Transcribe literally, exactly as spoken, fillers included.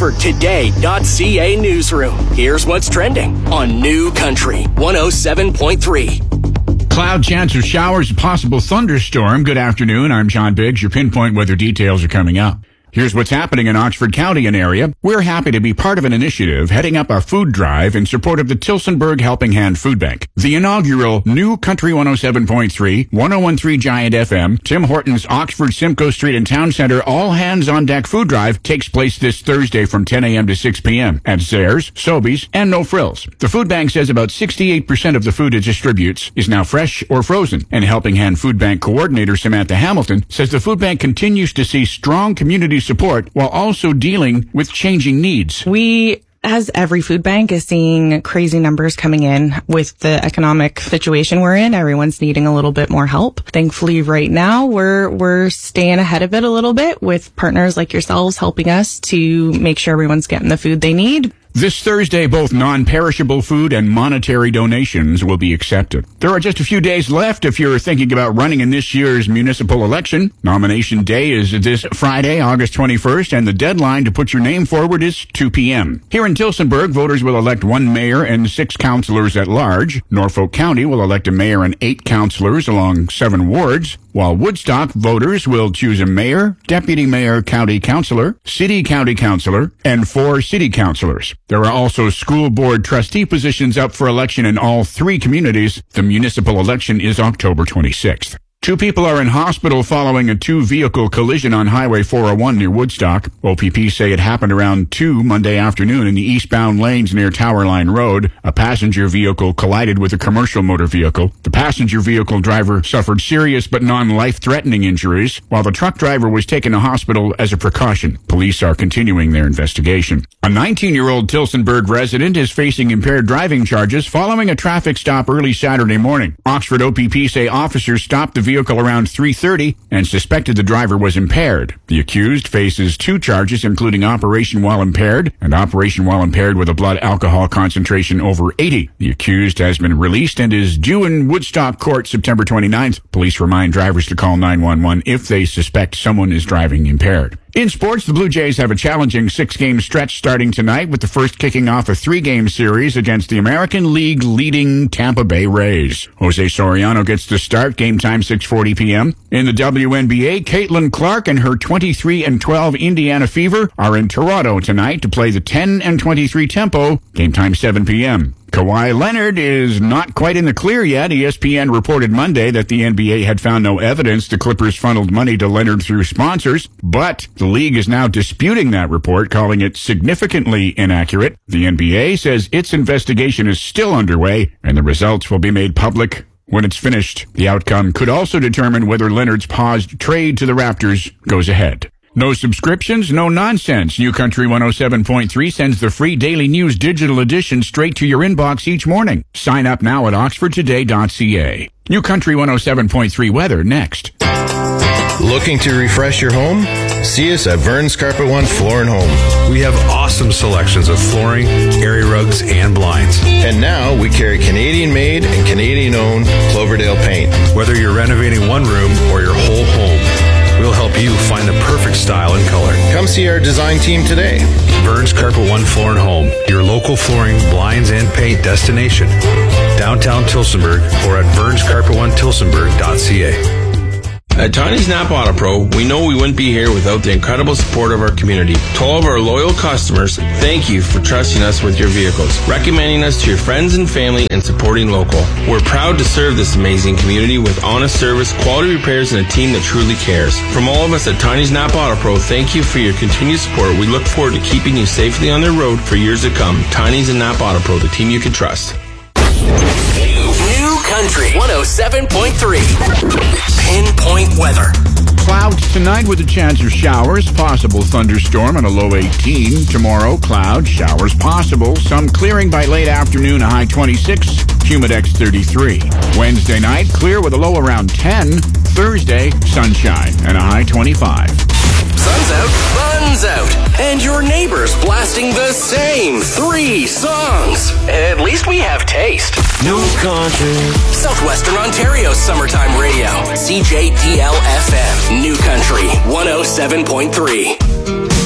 Oxford Today dot C A newsroom. Here's what's trending on New Country one oh seven point three. Cloud chance of showers, possible thunderstorm. Good afternoon. I'm John Biggs. Your pinpoint weather details are coming up. Here's what's happening in Oxford County and area. We're happy to be part of an initiative heading up a food drive in support of the Tillsonburg Helping Hand Food Bank. The inaugural New Country one oh seven point three, one oh one point three Giant F M, Tim Hortons, Oxford, Simcoe Street, and Town Center All Hands on Deck food drive takes place this Thursday from ten a.m. to six p.m. at Zehrs, Sobeys, and No Frills. The food bank says about sixty-eight percent of the food it distributes is now fresh or frozen, and Helping Hand Food Bank coordinator Samantha Hamilton says the food bank continues to see strong community support while also dealing with changing needs. We, as every food bank, is seeing crazy numbers coming in with the economic situation we're in. Everyone's needing a little bit more help. Thankfully, right now, we're we're staying ahead of it a little bit with partners like yourselves helping us to make sure everyone's getting the food they need. This Thursday, both non-perishable food and monetary donations will be accepted. There are just a few days left if you're thinking about running in this year's municipal election. Nomination day is this Friday, August twenty-first, and the deadline to put your name forward is two p.m. Here in Tillsonburg, voters will elect one mayor and six councilors at large. Norfolk County will elect a mayor and eight councilors along seven wards, while Woodstock voters will choose a mayor, deputy mayor, county councilor, city county councilor, and four city councilors. There are also school board trustee positions up for election in all three communities. The municipal election is October twenty-sixth. Two people are in hospital following a two-vehicle collision on Highway four oh one near Woodstock. O P P say it happened around two Monday afternoon in the eastbound lanes near Tower Line Road. A passenger vehicle collided with a commercial motor vehicle. The passenger vehicle driver suffered serious but non-life-threatening injuries, while the truck driver was taken to hospital as a precaution. Police are continuing their investigation. A nineteen-year-old Tillsonburg resident is facing impaired driving charges following a traffic stop early Saturday morning. Oxford O P P say officers stopped the vehicle vehicle around three thirty and suspected the driver was impaired. The accused faces two charges, including operation while impaired and operation while impaired with a blood alcohol concentration over eighty. The accused has been released and is due in Woodstock Court September twenty-ninth. Police remind drivers to call nine one one if they suspect someone is driving impaired. In sports, the Blue Jays have a challenging six-game stretch starting tonight, with the first kicking off a three-game series against the American League leading Tampa Bay Rays. Jose Soriano gets the start, game time six forty p.m. In the W N B A, Caitlin Clark and her twenty-three and twelve Indiana Fever are in Toronto tonight to play the ten and twenty-three Tempo, game time seven p.m. Kawhi Leonard is not quite in the clear yet. E S P N reported Monday that the N B A had found no evidence the Clippers funneled money to Leonard through sponsors, but the league is now disputing that report, calling it significantly inaccurate. The N B A says its investigation is still underway, and the results will be made public when it's finished. The outcome could also determine whether Leonard's paused trade to the Raptors goes ahead. No subscriptions, no nonsense. New Country one oh seven point three sends the free Daily News digital edition straight to your inbox each morning. Sign up now at oxford today dot c a. New Country one oh seven point three weather next. Looking to refresh your home? See us at Vern's Carpet One Floor and Home. We have awesome selections of flooring, area rugs, and blinds. And now we carry Canadian-made and Canadian-owned Cloverdale paint. Whether you're renovating one room or your whole home, we'll help you find the perfect style and color. Come see our design team today. Vern's Carpet One Floor and Home, your local flooring, blinds, and paint destination. Downtown Tillsonburg or at verns carpet one tillsonburg dot c a. At Tiny's Napa Auto Pro, we know we wouldn't be here without the incredible support of our community. To all of our loyal customers, thank you for trusting us with your vehicles, recommending us to your friends and family, and supporting local. We're proud to serve this amazing community with honest service, quality repairs, and a team that truly cares. From all of us at Tiny's Napa Auto Pro, thank you for your continued support. We look forward to keeping you safely on the road for years to come. Tiny's and Napa Auto Pro, the team you can trust. New Country one oh seven point three. Pinpoint weather. Clouds tonight with a chance of showers, possible thunderstorm and a low eighteen. Tomorrow, clouds, showers possible, some clearing by late afternoon, a high twenty-six, humidex thirty-three. Wednesday night, clear with a low around ten. Thursday, sunshine and a high twenty-five. Sun's out, fun's out, and your neighbor's blasting the same three songs. At least we have taste. New Country. Southwestern Ontario's summertime radio. C J D L F M. New Country one oh seven point three.